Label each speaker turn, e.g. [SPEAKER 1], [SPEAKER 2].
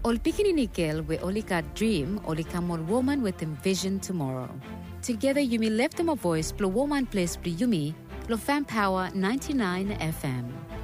[SPEAKER 1] Ol pikini nikel we olika dream olika more woman with envision tomorrow. Together you may lift them a voice, blow woman place, blow yumi, blow fan power 99 FM.